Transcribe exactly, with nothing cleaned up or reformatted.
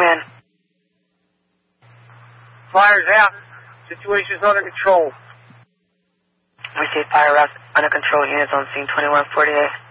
in. Fire's out. Situation's under control. We see fire under control. Units on scene twenty-one forty-eight.